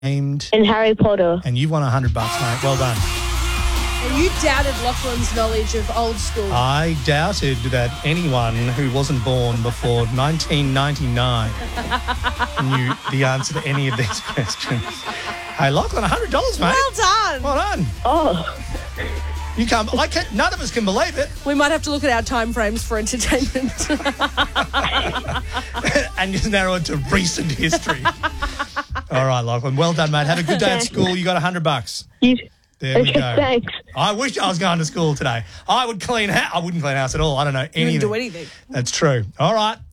named? In Harry Potter. And you've won $100, mate. Well done. And you doubted Lachlan's knowledge of old school. I doubted that anyone who wasn't born before 1999 knew the answer to any of these questions. Hey, Lachlan, $100, mate. Well done. Well done. Oh, You can't. None of us can believe it. We might have to look at our time frames for entertainment. And just narrow it to recent history. All right, Lachlan. Well done, mate. Have a good day at school. You got $100. There we go. Thanks. I wish I was going to school today. I would clean house. I wouldn't clean house at all. I don't know anything. You wouldn't do anything. That's true. All right.